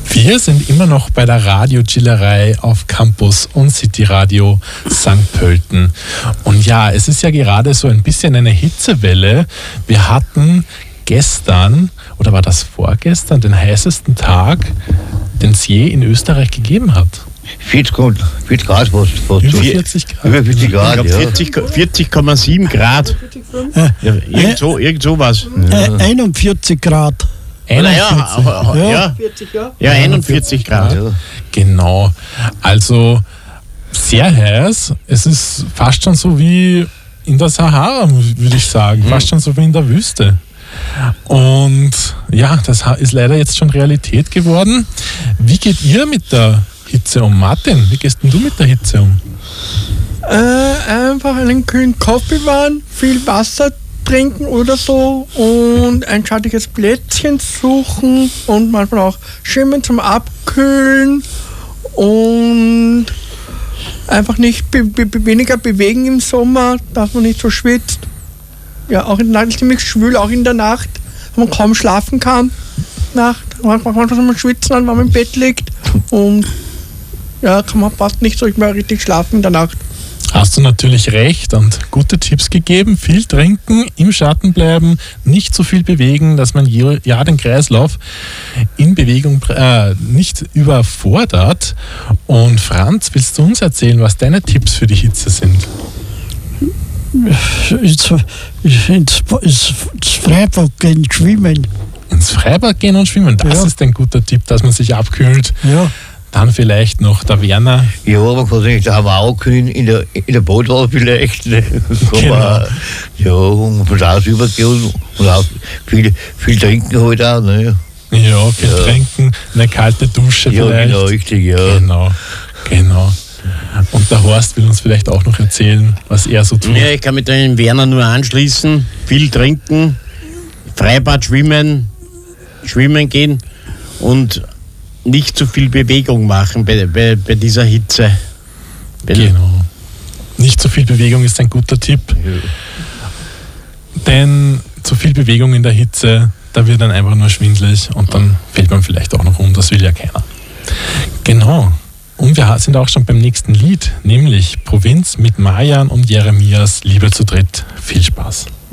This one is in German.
Wir sind immer noch bei der Radio-Chillerei auf Campus und City Radio St. Pölten. Und ja, es ist ja gerade so ein bisschen eine Hitzewelle. Wir hatten gestern, oder war das vorgestern, den heißesten Tag, den es je in Österreich gegeben hat. 40 Grad fast. Über 40 Grad. Über 40 Grad, Ich glaube 40,7 Grad. Ja, irgend so was. 41 Grad. 41 Grad. Ja. Genau. Also sehr heiß. Es ist fast schon so wie in der Sahara, würde ich sagen. Fast schon so wie in der Wüste. Und ja, das ist leider jetzt schon Realität geworden. Wie geht ihr mit der Hitze um? Martin, wie gehst denn du mit der Hitze um? Einfach einen kühlen Kaffee wahren, viel Wasser trinken oder so und ein schattiges Plätzchen suchen und manchmal auch schwimmen zum Abkühlen und einfach nicht weniger bewegen im Sommer, dass man nicht so schwitzt. Ja, auch in der Nacht ist ziemlich schwül, auch in der Nacht, wo man kaum schlafen kann. Nacht, manchmal muss man schwitzen, wenn man im Bett liegt und ja, kann man fast nicht so mehr richtig schlafen in der Nacht. Hast du natürlich recht und gute Tipps gegeben. Viel trinken, im Schatten bleiben, nicht so viel bewegen, dass man den Kreislauf in Bewegung nicht überfordert. Und Franz, willst du uns erzählen, was deine Tipps für die Hitze sind? Ins Freibad gehen, schwimmen. Ins Freibad gehen und schwimmen, das ist ein guter Tipp, dass man sich abkühlt. Ja. Dann vielleicht noch der Werner. Ja, man kann sich da auch kühlen in der Bootwasser vielleicht. Genau. Ja, und von da aus übergehen und auch viel trinken halt auch. Ne? Ja, viel trinken, eine kalte Dusche Ja, vielleicht. genau, richtig, ja. Genau. Und der Horst will uns vielleicht auch noch erzählen, was er so tut. Ja, ich kann mit dem Werner nur anschließen. Viel trinken, Freibad schwimmen gehen und nicht zu viel Bewegung machen bei dieser Hitze. Genau. Nicht zu viel Bewegung ist ein guter Tipp. Ja. Denn zu viel Bewegung in der Hitze, da wird dann einfach nur schwindelig und dann fällt man vielleicht auch noch um. Das will ja keiner. Genau. Und wir sind auch schon beim nächsten Lied, nämlich Provinz mit Marjan und Jeremias, Liebe zu dritt. Viel Spaß.